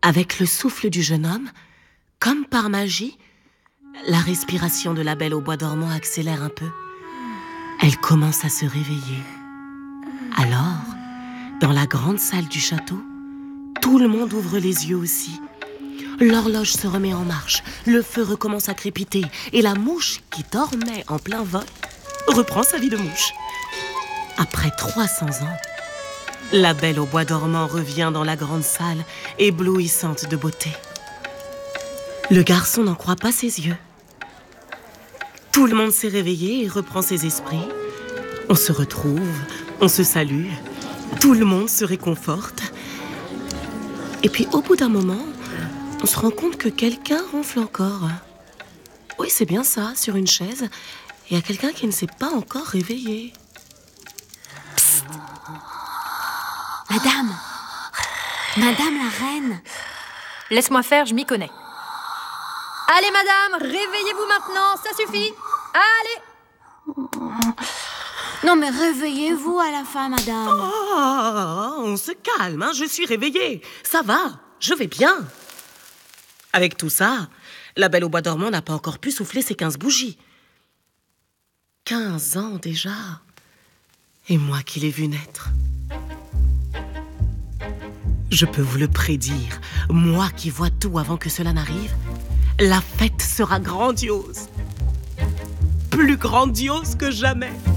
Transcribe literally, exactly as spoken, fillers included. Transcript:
Avec le souffle du jeune homme, comme par magie, la respiration de la Belle au bois dormant accélère un peu. Elle commence à se réveiller. Alors, dans la grande salle du château, tout le monde ouvre les yeux aussi. L'horloge se remet en marche, le feu recommence à crépiter et la mouche qui dormait en plein vol reprend sa vie de mouche. Après trois cents ans, la Belle au bois dormant revient dans la grande salle, éblouissante de beauté. Le garçon n'en croit pas ses yeux. Tout le monde s'est réveillé et reprend ses esprits. On se retrouve, on se salue, tout le monde se réconforte. Et puis au bout d'un moment, on se rend compte que quelqu'un ronfle encore. Oui, c'est bien ça, sur une chaise, il y a quelqu'un qui ne s'est pas encore réveillé. Psst. Madame Madame la reine. Laisse-moi faire, je m'y connais. Allez, madame, réveillez-vous maintenant, ça suffit. Allez. Non, mais réveillez-vous à la fin, madame. Oh, on se calme, hein, je suis réveillée. Ça va, je vais bien. Avec tout ça, la Belle au bois dormant n'a pas encore pu souffler ses quinze bougies. Quinze ans déjà. Et moi qui l'ai vu naître. Je peux vous le prédire, moi qui vois tout avant que cela n'arrive, la fête sera grandiose. Plus grandiose que jamais.